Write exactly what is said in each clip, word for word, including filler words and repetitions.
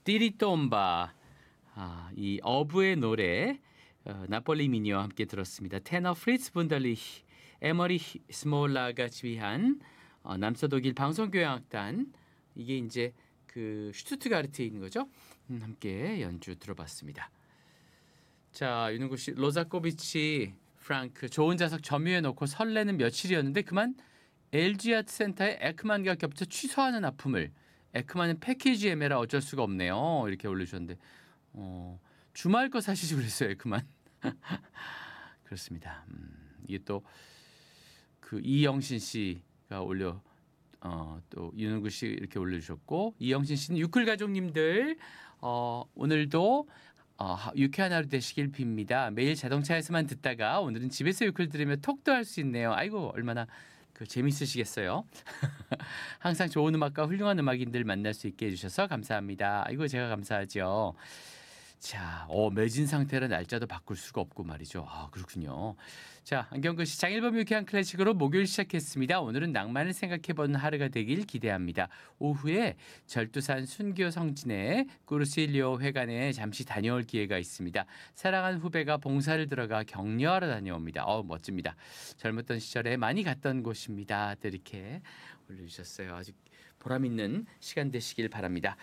띠리tomba. 아, 이 어부의 노래 어, 나폴리 미니와 함께 들었습니다. 테너 프리츠 분들리히 에머리 스몰라가 지휘한 어, 남서독일 방송교향악단, 이게 이제 그 슈투트가르트에 있는 거죠. 음, 함께 연주 들어봤습니다. 자, 윤은구 씨, 로자코비치 프랑크 좋은 자석 점유해 놓고 설레는 며칠이었는데 그만 엘지 아트센터에 에크만과 겹쳐 취소하는 아픔을. 에크만은 패키지 예매라 어쩔 수가 없네요. 이렇게 올려주셨는데 어, 주말 거 사시지 그랬어요. 에크만. 그렇습니다. 음, 이게 또 그 이영신 씨가 올려 어, 또 윤은구 씨 이렇게 올려주셨고, 이영신 씨는 유클 가족님들 어, 오늘도 어, 유쾌한 하루 되시길 빕니다. 매일 자동차에서만 듣다가 오늘은 집에서 유클 들으며 톡도 할 수 있네요. 아이고 얼마나 그 재밌으시겠어요. 항상 좋은 음악과 훌륭한 음악인들 만날 수 있게 해주셔서 감사합니다. 아이고 제가 감사하죠. 자, 어, 매진 상태라 날짜도 바꿀 수가 없고 말이죠. 아, 그렇군요. 자, 안경근 씨, 장일범 유쾌한 클래식으로 목요일 시작했습니다. 오늘은 낭만을 생각해보는 하루가 되길 기대합니다. 오후에 절두산 순교 성진의 꾸르실리오 회관에 잠시 다녀올 기회가 있습니다. 사랑하는 후배가 봉사를 들어가 격려하러 다녀옵니다. 어, 멋집니다. 젊었던 시절에 많이 갔던 곳입니다. 이렇게 올려주셨어요. 아주 보람있는 시간 되시길 바랍니다.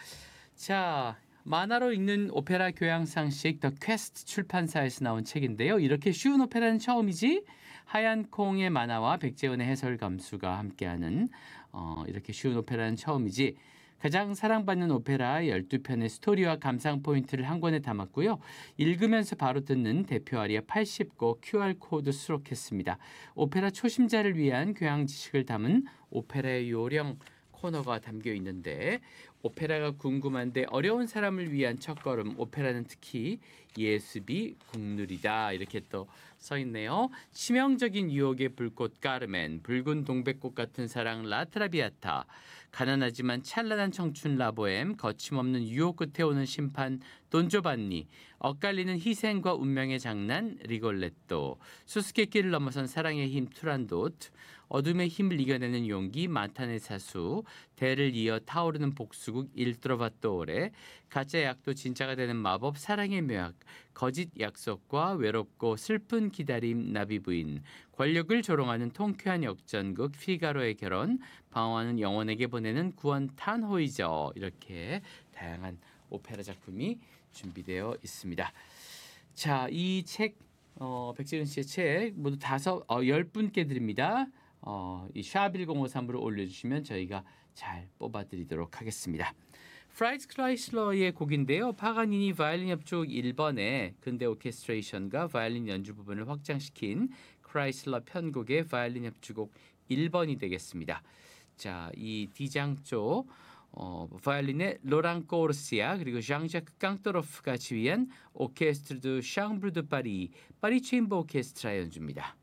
자, 만화로 읽는 오페라 교양상식 더 퀘스트 출판사에서 나온 책인데요. 이렇게 쉬운 오페라는 처음이지? 하얀 콩의 만화와 백재원의 해설 감수가 함께하는 어, 이렇게 쉬운 오페라는 처음이지. 가장 사랑받는 오페라 열두 편의 스토리와 감상 포인트를 한 권에 담았고요. 읽으면서 바로 듣는 대표 아리아 팔십 곡 큐알코드 수록했습니다. 오페라 초심자를 위한 교양 지식을 담은 오페라의 요령 코너가 담겨 있는데, 오페라가 궁금한데 어려운 사람을 위한 첫걸음, 오페라는 특히 예습이 국룰이다, 이렇게 또 써 있네요. 치명적인 유혹의 불꽃 까르멘, 붉은 동백꽃 같은 사랑 라트라비아타, 가난하지만 찬란한 청춘 라보엠, 거침없는 유혹 끝에 오는 심판 돈조반니, 엇갈리는 희생과 운명의 장난 리골레토, 수수께끼를 넘어선 사랑의 힘 투란도트, 어둠의 힘을 이겨내는 용기 마탄의 사수, 대를 이어 타오르는 복수국 일트로바토레, 가짜 약도 진짜가 되는 마법 사랑의 묘약, 거짓 약속과 외롭고 슬픈 기다림 나비부인, 권력을 조롱하는 통쾌한 역전극 피가로의 결혼, 방황하는 영혼에게 보내는 구원 탄호이저, 이렇게 다양한 오페라 작품이 준비되어 있습니다. 자, 이 책 어, 백지은 씨의 책 모두 다섯 어, 열 분께 드립니다. 어, 이 샵일공오삼으로 올려주시면 저희가 잘 뽑아드리도록 하겠습니다. 프라이츠 크라이슬러의 곡인데요. 파가니니 바이올린 협주곡 일 번에 근대 오케스트레이션과 바이올린 연주 부분을 확장시킨 크라이슬러 편곡의 바이올린 협주곡 일 번이 되겠습니다. 자, 이 D장조 어, 바이올린의 로랑 꼬르시아 그리고 장자크 깡토로프가 지휘한 오케스트르 두 샹브르 드 파리 파리 체인버 오케스트라 연주입니다.